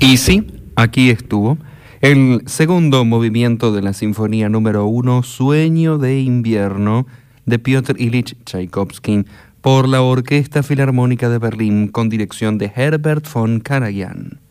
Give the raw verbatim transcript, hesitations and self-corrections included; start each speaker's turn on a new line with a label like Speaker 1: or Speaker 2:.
Speaker 1: Y sí, aquí estuvo el segundo movimiento de la Sinfonía número uno, Sueño de Invierno, de Piotr Ilich Tchaikovsky, por la Orquesta Filarmónica de Berlín con dirección de Herbert von Karajan.